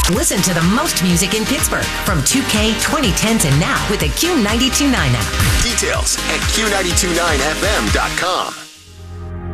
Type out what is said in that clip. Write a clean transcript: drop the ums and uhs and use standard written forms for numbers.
Listen to the most music in Pittsburgh from 2K 2010 to now with the Q92.9 app. Details at Q929FM.com.